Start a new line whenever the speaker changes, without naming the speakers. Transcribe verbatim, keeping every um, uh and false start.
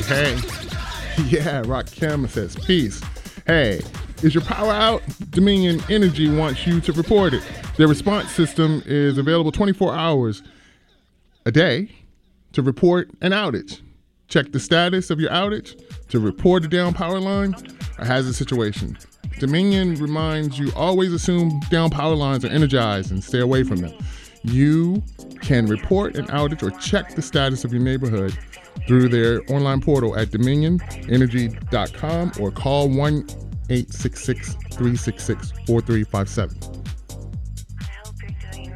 hey. Yeah, Rock Kim says, peace. Hey, is your power out? Dominion Energy wants you to report it. Their response system is available twenty-four hours a day to report an outage. Check the status of your outage to report a down power line or hazard situation. Dominion reminds you always assume down power lines are energized and stay away from them. You can report an outage or check the status of your neighborhood through their online portal at dominion energy dot com or call one eight six six, three six six, four three five seven.